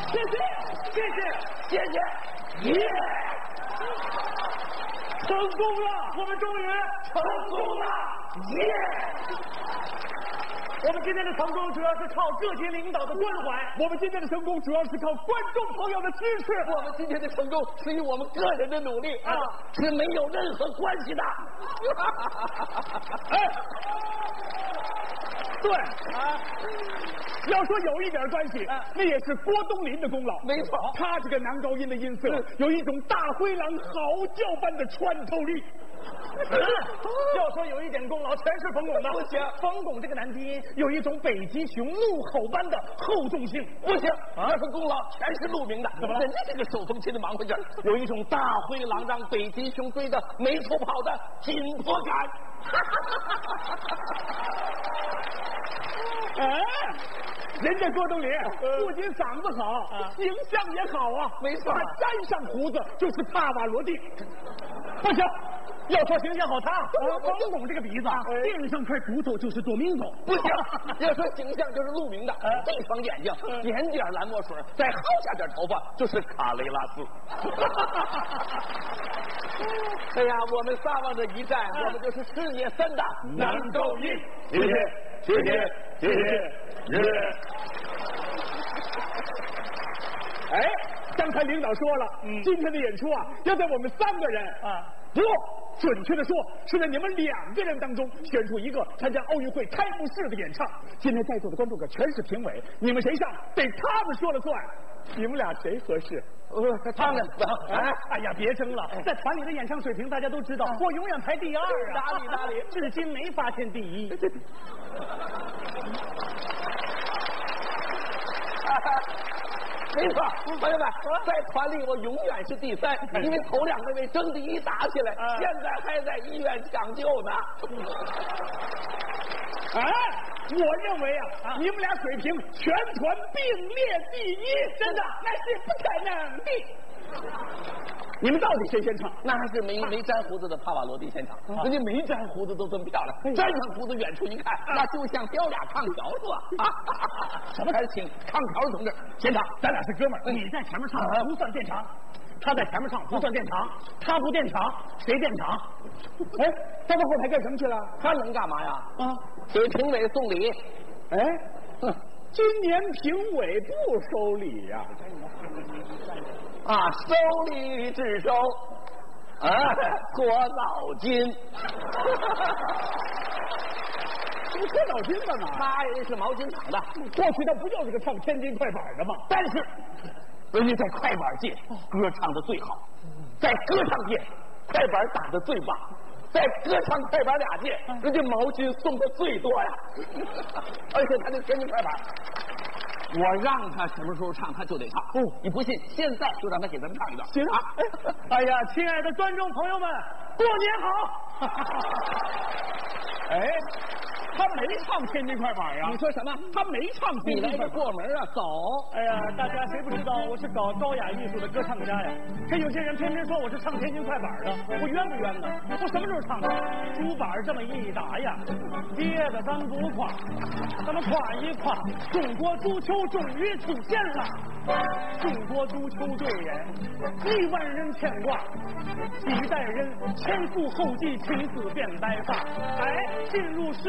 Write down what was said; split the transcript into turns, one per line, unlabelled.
谢谢，耶！成功了，我们终于成功了，耶！我们今天的成功主要是靠各级领导的关怀，我们今天的成功主要是靠观众朋友的支持，
我们今天的成功是与我们个人的努力是没有任何关系的。
哎，对要说有一点关系，那也是郭冬临的功劳。
没错，
他这个男高音的音色有一种大灰狼嚎叫般的穿透力。要说有一点功劳，全是冯巩的。
不行，
冯巩这个男低音有一种北极熊怒吼般的厚重性。
不行，这份功劳全是陆明的。
怎么了？
人家这个手风琴的忙活劲儿，有一种大灰狼让北极熊追得没处跑的紧迫感。
哎，人家郭冬临不仅嗓子好，形象也好啊。
没错，
他沾上胡子就是帕瓦罗蒂。不行。要说形象好，他冯巩这个鼻子垫上块骨头就是多明狗。
不行，要说形象就是陆明的，这双眼睛点点蓝墨水，再薅下点头发就是卡雷拉斯。哎呀，我们仨往这一站，我们就是世界三大男高音。
谢谢。哎，刚才领导说了，今天的演出要在我们3个人不，准确的说是在你们2个人当中选出一个参加奥运会开幕式的演唱。今天在座的观众可全是评委，你们谁上得他们说了算。你们俩谁合适？
他们
哎呀，别争了，在团里的演唱水平大家都知道，我永远排第2啊！
哪里，
至今没发现第1。
没错，朋友们，在团里我永远是第3，因为头2个位争第1打起来，现在还在医院抢救呢。
哎，我认为你们俩水平全团并列第1，真的那是不可能的。你们到底谁先唱？
那还是没沾胡子的帕瓦罗蒂先唱，人家没沾胡子都这么漂亮，沾上胡子远处一看，那就像雕俩炕条子啊！什么？还是请炕条同志先唱，
咱俩是哥们儿，你在前面唱不算垫场，他在前面唱不算垫场，他不垫场谁垫场？哎，他到后台干什么去了？
他能干嘛呀？给评委送礼。
哎，今年评委不收礼呀。
收礼只收搓澡巾。
这不搓澡巾干嘛？
他人是毛巾厂的，
过去他不就是个唱天津快板的吗？
但是人家在快板界歌唱的最好，在歌唱界快板打的最棒，在歌唱快板2届，人家毛巾送的最多呀。而且他那天津快板，我让他什么时候唱他就得唱。你不信，现在就让他给咱们唱一段。
行啊！哎呀，亲爱的观众朋友们，过年好！哎，他没唱天津快板呀？
你说什么？
他没唱天津快板。
过门啊，走！
哎呀，大家谁不知道我是搞高雅艺术的歌唱家呀？可有些人偏偏说我是唱天津快板的，我冤不冤呢？我什么时候唱的？竹板这么一打呀，别的咱不夸，咱们夸一夸中国足球终于出现了，中国足球队1万人牵挂，几代人前赴后继，青丝变白发，哎，进入